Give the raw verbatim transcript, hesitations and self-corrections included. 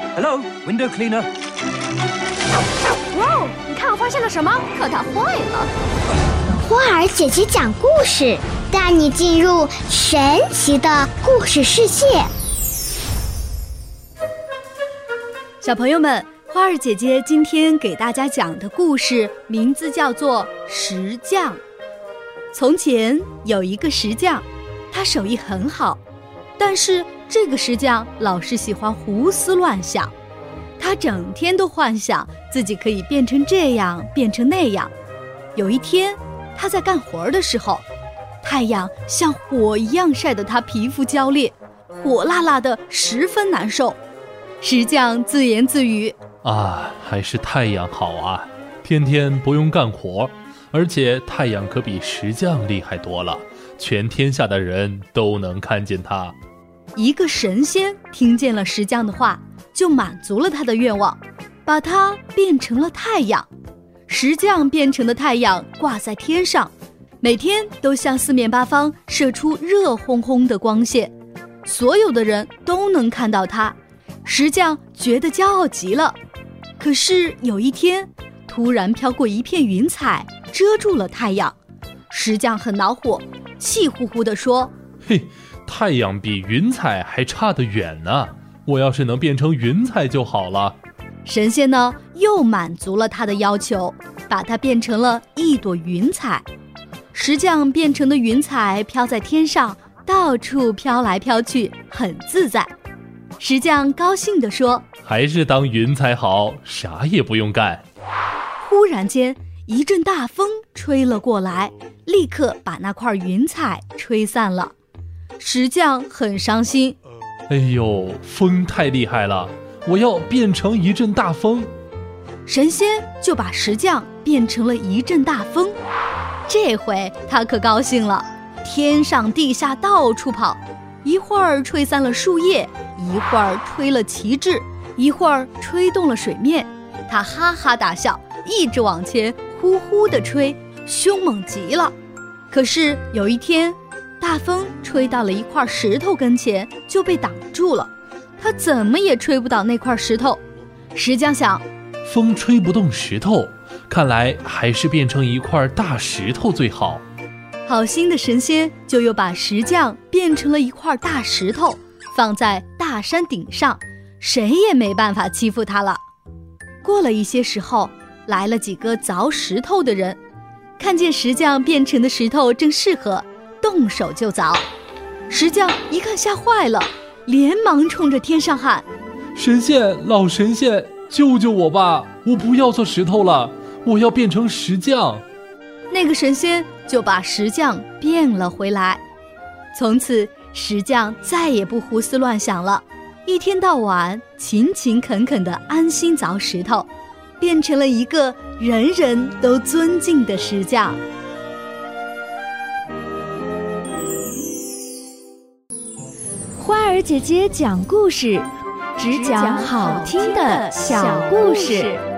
Hello, window cleaner. 哇，你看我发现了什么？可它坏了。 花儿姐姐讲故事，带你进入神奇的故事世界。 小朋友们，花儿姐姐今天给大家讲的故事名字叫做石匠。从前有一个石匠，他手艺很好，但是这个石匠老是喜欢胡思乱想，他整天都幻想自己可以变成这样变成那样。有一天他在干活的时候，太阳像火一样晒得他皮肤焦裂，火辣辣的，十分难受。石匠自言自语： 啊，还是太阳好啊，天天不用干活，而且太阳可比石匠厉害多了，全天下的人都能看见他。 一个神仙听见了石匠的话，就满足了他的愿望，把他变成了太阳。石匠变成的太阳挂在天上，每天都向四面八方射出热烘烘的光线，所有的人都能看到他。石匠觉得骄傲极了。可是有一天，突然飘过一片云彩，遮住了太阳。石匠很恼火，气呼呼地说： 嘿，太阳比云彩还差得远呢，我要是能变成云彩就好了。 神仙呢，又满足了他的要求，把它变成了一朵云彩。石匠变成的云彩飘在天上，到处飘来飘去，很自在。石匠高兴地说： 还是当云彩好，啥也不用干。 忽然间，一阵大风吹了过来，立刻把那块云彩吹散了。石匠很伤心。 哎呦，风太厉害了，我要变成一阵大风。 神仙就把石匠变成了一阵大风。这回他可高兴了，天上地下到处跑，一会儿吹散了树叶，一会儿吹了旗帜，一会儿吹动了水面。他哈哈大笑，一直往前呼呼地吹，凶猛极了。可是有一天，大风吹到了一块石头跟前，就被挡住了。他怎么也吹不倒那块石头。石匠想， 风吹不动石头，看来还是变成一块大石头最好。 好心的神仙就又把石匠变成了一块大石头，放在大山顶上，谁也没办法欺负他了。过了一些时候，来了几个凿石头的人，看见石匠变成的石头正适合，动手就凿。石匠一看吓坏了，连忙冲着天上喊： 神仙，老神仙，救救我吧，我不要做石头了，我要变成石匠。 那个神仙就把石匠变了回来。从此石匠再也不胡思乱想了，一天到晚勤勤恳恳地安心凿石头，变成了一个人人都尊敬的石匠。 花儿姐姐讲故事，只讲好听的小故事。